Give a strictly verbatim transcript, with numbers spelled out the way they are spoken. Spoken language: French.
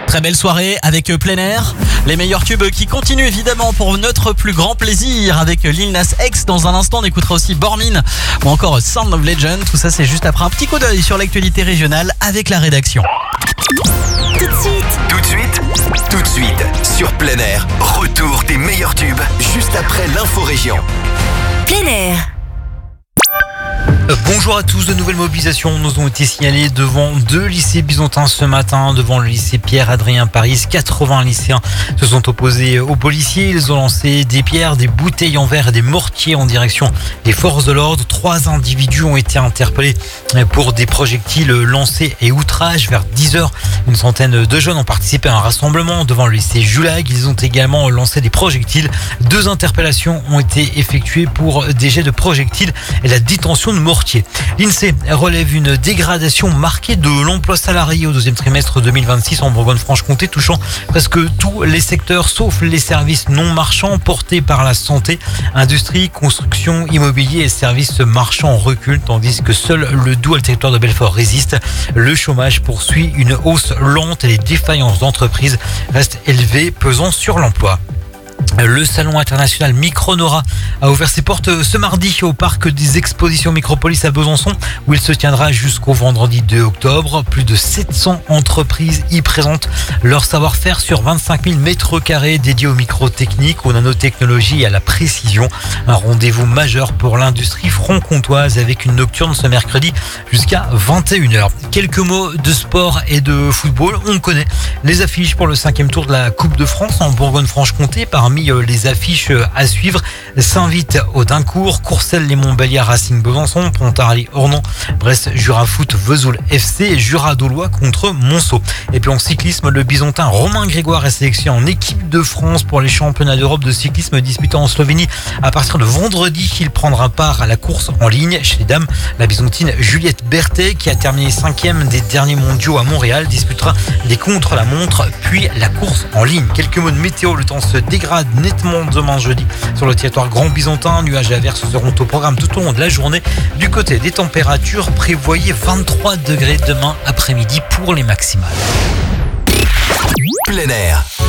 Très belle soirée avec plein air. Les meilleurs tubes qui continuent évidemment pour notre plus grand plaisir avec Lil Nas X. Dans un instant, on écoutera aussi Bormin ou encore Sound of Legend. Tout ça, c'est juste après un petit coup d'œil sur l'actualité régionale avec la rédaction. Tout de suite. Tout de suite, tout de suite, sur plein air, retour des meilleurs tubes, juste après l'info-région. Plein air. Bonjour à tous, de nouvelles mobilisations nous ont été signalées devant deux lycées byzantins ce matin, devant le lycée Pierre-Adrien Paris. quatre-vingts lycéens se sont opposés aux policiers, ils ont lancé des pierres, des bouteilles en verre et des mortiers en direction des forces de l'ordre. Trois individus ont été interpellés pour des projectiles lancés et outrages. Vers dix heures, une centaine de jeunes ont participé à un rassemblement devant le lycée Julag. Ils ont également lancé des projectiles. Deux interpellations ont été effectuées pour des jets de projectiles et la détention de mortiers. L'INSEE relève une dégradation marquée de l'emploi salarié au deuxième trimestre deux mille vingt-six en Bourgogne-Franche-Comté, touchant presque tous les secteurs sauf les services non marchands portés par la santé. Industrie, construction, immobilier et services marchands reculent, tandis que seul le Doubs et le territoire de Belfort résiste. Le chômage poursuit une hausse lente et les défaillances d'entreprises restent élevées, pesant sur l'emploi. Le salon international Micronora a ouvert ses portes ce mardi au parc des expositions Micropolis à Besançon, où il se tiendra jusqu'au vendredi deux octobre. Plus de sept cents entreprises y présentent leur savoir-faire sur vingt-cinq mille mètres carrés dédiés aux microtechniques, aux nanotechnologies et à la précision. Un rendez-vous majeur pour l'industrie franc-comtoise avec une nocturne ce mercredi jusqu'à vingt et une heures. Quelques mots de sport et de football. On connaît les affiches pour le cinquième tour de la Coupe de France en Bourgogne-Franche-Comté. Parmi les affiches à suivre, Saint-Vite au Dincourt, Courcelles les Montbéliard Racing Besançon, Pontarlier Ornon, Brest Jura Foot Vesoul F C et Jura Dolois contre Monceau. Et puis en cyclisme, le Byzantin Romain Grégoire est sélectionné en équipe de France pour les championnats d'Europe de cyclisme disputés en Slovénie. À partir de vendredi, il prendra part à la course en ligne. Chez les dames, la Byzantine Juliette Berthet, qui a terminé cinquième des derniers mondiaux à Montréal, disputera les contre-la-montre puis la course en ligne. Quelques mots de météo, le temps se dégrade nettement demain jeudi sur le territoire grand byzantin. Nuages et averses seront au programme tout au long de la journée. Du côté des températures, prévoyez vingt-trois degrés demain après-midi pour les maximales. Plein air,